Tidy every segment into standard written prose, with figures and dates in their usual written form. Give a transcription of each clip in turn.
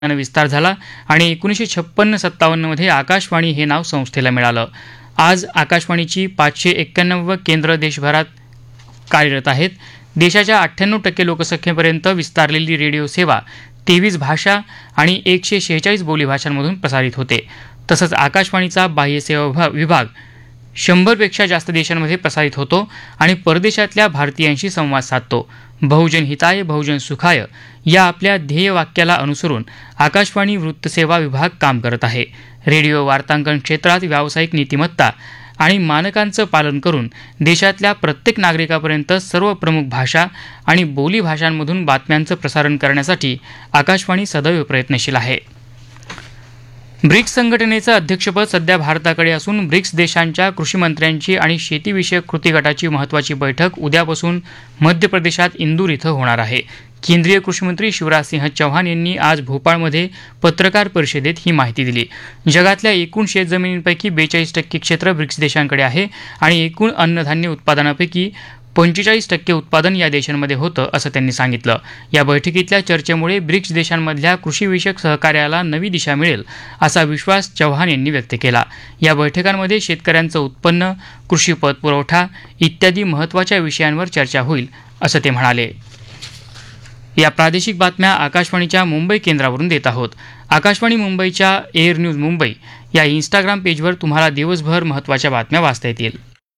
विस्तार झाला आणि 1956-57 मध्ये आकाशवाणी हे नाव संस्थेला मिळालं. आज आकाशवाणीची 591 केंद्र देशभरात कार्यरत आहेत. देशाच्या 98% लोकसंख्येपर्यंत विस्तारलेली रेडिओ सेवा 23 भाषा आणि 146 बोलीभाषांमधून प्रसारित होते. तसंच आकाशवाणीचा बाह्यसेवा विभाग 100पेक्षा जास्त देशांमध्ये प्रसारित होतो आणि परदेशातल्या भारतीयांशी संवाद साधतो. बहुजन हिताय बहुजन सुखाय या आपल्या ध्येयवाक्याला अनुसरून आकाशवाणी वृत्तसेवा विभाग काम करत आहे. रेडिओ वार्तांकन क्षेत्रात व्यावसायिक नीतिमत्ता आणि मानकांचं पालन करून देशातल्या प्रत्येक नागरिकापर्यंत सर्व प्रमुख भाषा आणि बोलीभाषांमधून बातम्यांचं प्रसारण करण्यासाठी आकाशवाणी सदैव प्रयत्नशील आहे. ब्रिक्स संघटनेचं अध्यक्षपद सध्या भारताकडे असून ब्रिक्स देशांच्या कृषीमंत्र्यांची आणि शेतीविषयक कृती गटाची महत्त्वाची बैठक उद्यापासून मध्य प्रदेशात इंदूर इथं होणार आहे. केंद्रीय कृषीमंत्री शिवराजसिंह चौहान यांनी आज भोपाळमध्ये पत्रकार परिषदेत ही माहिती दिली. जगातल्या एकूण शेतजमिनींपैकी 42% क्षेत्र ब्रिक्स देशांकडे आहे आणि एकूण अन्नधान्य उत्पादनापैकी 45% उत्पादन या देशांमध्ये होतं असं त्यांनी सांगितलं. या बैठकीतल्या चर्चेमुळे ब्रिक्स देशांमधल्या कृषीविषयक सहकार्याला नवी दिशा मिळेल असा विश्वास चौहान यांनी व्यक्त केला. या बैठकांमध्ये शेतकऱ्यांचं उत्पन्न, कृषी पतपुरवठा इत्यादी महत्त्वाच्या विषयांवर चर्चा होईल असं ते म्हणाले. या प्रादेशिक बातम्या आकाशवाणीच्या मुंबई केंद्रावरून देत आहोत. आकाशवाणी मुंबईच्या एअर न्यूज मुंबई या इंस्टाग्राम पेजवर तुम्हाला दिवसभर महत्त्वाच्या बातम्या वाचता येतील.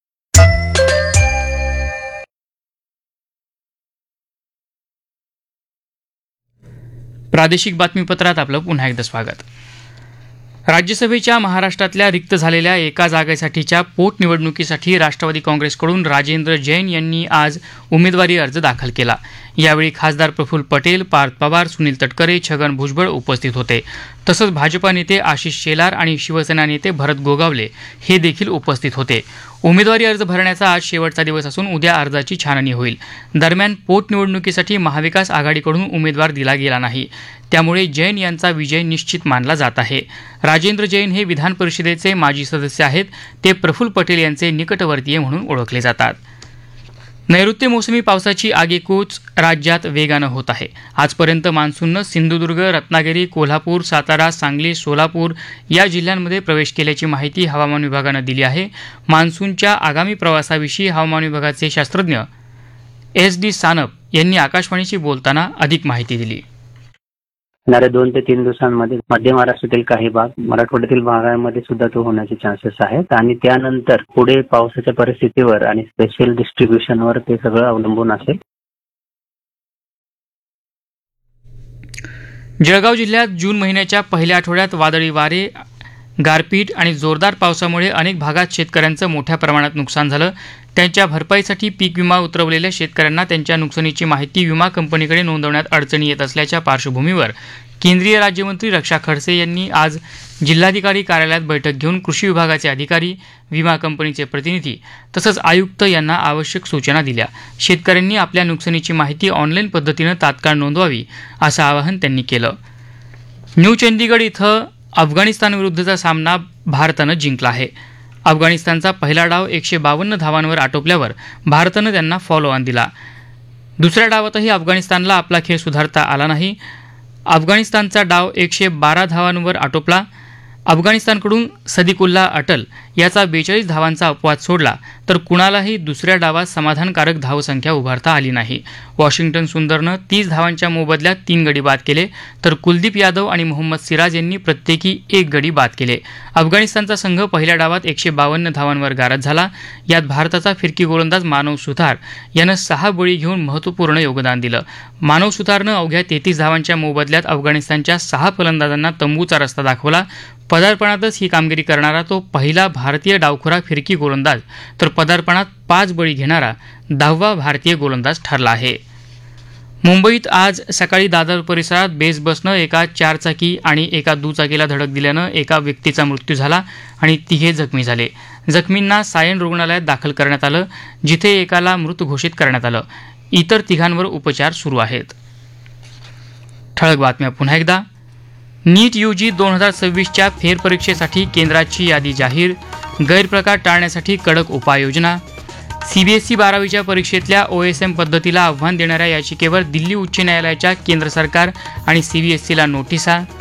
प्रादेशिक बातमीपत्रात आपलं पुन्हा एकदा स्वागत. राज्यसभेच्या महाराष्ट्रातल्या रिक्त झालेल्या एका जागेसाठीच्या पोटनिवडणुकीसाठी राष्ट्रवादी काँग्रेसकडून राजेंद्र जैन यांनी आज उमेदवारी अर्ज दाखल केला. यावेळी खासदार प्रफुल्ल पटेल, पार्थ पवार, सुनील तटकरे, छगन भुजबळ उपस्थित होते. तसंच भाजपा नेते आशिष शेलार आणि शिवसेना नेते भरत गोगावले हे देखील उपस्थित होते. उमेदवारी अर्ज भरण्याचा आज शेवटचा दिवस असून उद्या अर्जाची छाननी होईल. दरम्यान पोटनिवडणुकीसाठी महाविकास आघाडीकडून उमेदवार दिला गेला नाही, त्यामुळे जैन यांचा विजय निश्चित मानला जात आहे. राजेंद्र जैन हे विधान परिषदेचे माजी सदस्य आहेत. ते प्रफुल्ल पटेल यांचे निकटवर्तीय म्हणून ओळखले जातात. नैऋत्य मोसमी पावसाची आगेकूच राज्यात वेगानं होत आहे. आजपर्यंत मान्सूननं सिंधुदुर्ग, रत्नागिरी, कोल्हापूर, सातारा, सांगली, सोलापूर या जिल्ह्यांमध्ये प्रवेश केल्याची माहिती हवामान विभागानं दिली आहे. मान्सूनच्या आगामी प्रवासाविषयी हवामान विभागाचे शास्त्रज्ञ SD सानप यांनी आकाशवाणीशी बोलताना अधिक माहिती दिली. येणाऱ्या 2 ते 3 दिवसांमध्ये मध्य महाराष्ट्रातील काही भाग, मराठवाड्यातील भागांमध्ये सुद्धा तो होण्याचे चान्सेस आहेत आणि त्यानंतर पुढे पावसाच्या परिस्थितीवर आणि स्पेशल डिस्ट्रीब्युशनवर ते सगळं अवलंबून असेल. जळगाव जिल्ह्यात जून महिन्याच्या पहिल्या आठवड्यात वादळी वारे, गारपीट आणि जोरदार पावसामुळे अनेक भागात शेतकऱ्यांचं मोठ्या प्रमाणात नुकसान झालं. त्यांच्या भरपाईसाठी पीक विमा उतरवलेल्या शेतकऱ्यांना त्यांच्या नुकसानीची माहिती विमा कंपनीकडे नोंदवण्यात अडचणी येत असल्याच्या पार्श्वभूमीवर केंद्रीय राज्यमंत्री रक्षा खडसे यांनी आज जिल्हाधिकारी कार्यालयात बैठक घेऊन कृषी विभागाचे अधिकारी, विमा कंपनीचे प्रतिनिधी तसंच आयुक्त यांना आवश्यक सूचना दिल्या. शेतकऱ्यांनी आपल्या नुकसानीची माहिती ऑनलाईन पद्धतीनं तात्काळ नोंदवावी असं आवाहन त्यांनी केलं. न्यू चंदीगड इथं अफगाणिस्तानविरुद्धचा सामना भारतानं जिंकला आहे. अफगाणिस्तानचा पहिला डाव 152 धावांवर आटोपल्यावर भारतानं त्यांना फॉलो ऑन दिला. दुसऱ्या डावातही अफगाणिस्तानला आपला खेळ सुधारता आला नाही. अफगाणिस्तानचा डाव 112 धावांवर आटोपला. अफगाणिस्तानकडून सदिकुल्ला अटल याचा 42 धावांचा अपवाद सोडला तर कुणालाही दुसऱ्या डावात समाधानकारक धावसंख्या उभारता आली नाही. वॉशिंग्टन सुंदरनं 30 धावांच्या मोबदल्यात 3 गडी बाद केले तर कुलदीप यादव आणि मोहम्मद सिराज यांनी प्रत्येकी 1 गडी बाद केले. अफगाणिस्तानचा संघ पहिल्या डावात 152 धावांवर गारद झाला. यात भारताचा फिरकी गोलंदाज मानव सुतार यानं 6 बळी घेऊन महत्त्वपूर्ण योगदान दिलं. मानव सुतारनं अवघ्या 33 धावांच्या मोबदल्यात अफगाणिस्तानच्या 6 फलंदाजांना तंबूचा रस्ता दाखवला. पदार्पणातच ही कामगिरी करणारा तो पहिला भारतीय डावखुरा फिरकी गोलंदाज तर पदार्पणात 5 बळी घेणारा 10वा भारतीय गोलंदाज ठरला आहे. मुंबईत आज सकाळी दादर परिसरात बेस बसनं एका 4 चाकी आणि एका दुचाकीला धडक दिल्यानं एका व्यक्तीचा मृत्यू झाला आणि 3 जखमी झाले. जखमींना सायन रुग्णालयात दाखल करण्यात आलं, जिथे एकाला मृत घोषित करण्यात आलं. इतर 3 उपचार सुरू आहेत. ठळक बातम्या पुन्हा एकदा. नीट UG 2026च्या फेरपरीक्षेसाठी केंद्राची यादी जाहीर. गैरप्रकार टाळण्यासाठी कडक उपाययोजना. सीबीएसई 12वीच्या परीक्षेतल्या OSM पद्धतीला आव्हान देणाऱ्या याचिकेवर दिल्ली उच्च न्यायालयाच्या केंद्र सरकार आणि सीबीएसईला नोटिसा.